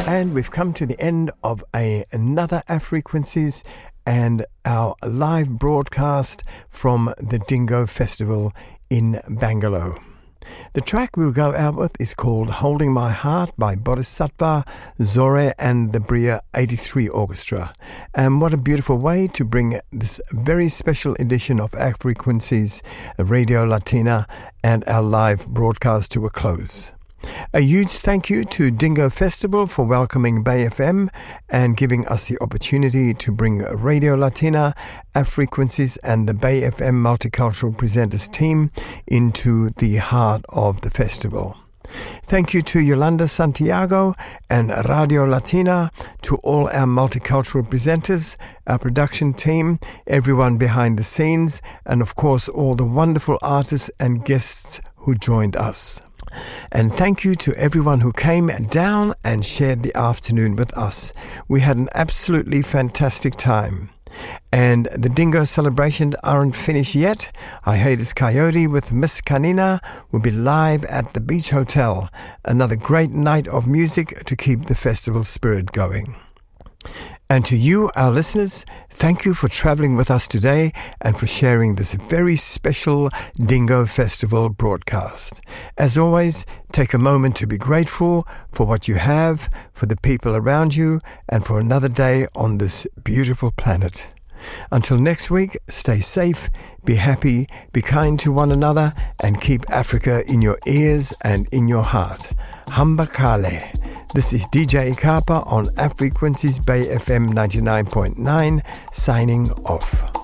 And we've come to the end of another Afrequencies and our live broadcast from the Dingo Festival in Bangalore. The track we'll go out with is called Holding My Heart by Bodhisattva, Zore and the Bria 83 Orchestra. And what a beautiful way to bring this very special edition of Afrequencies, Radio Latina, and our live broadcast to a close. A huge thank you to Dingo Festival for welcoming Bay FM and giving us the opportunity to bring Radio Latina, Afrequencies and the Bay FM Multicultural Presenters team into the heart of the festival. Thank you to Yolanda Santiago and Radio Latina, to all our multicultural presenters, our production team, everyone behind the scenes, and of course all the wonderful artists and guests who joined us. And thank you to everyone who came down and shared the afternoon with us. We had an absolutely fantastic time. And the Dingo celebrations aren't finished yet. Hiatus Coyote with Miss Kanina will be live at the Beach Hotel. Another great night of music to keep the festival spirit going. And to you, our listeners, thank you for traveling with us today and for sharing this very special Dingo Festival broadcast. As always, take a moment to be grateful for what you have, for the people around you, and for another day on this beautiful planet. Until next week, stay safe, be happy, be kind to one another, and keep Africa in your ears and in your heart. Hamba Kale. This is DJ Ikapa on Afrequencies Bay FM 99.9, signing off.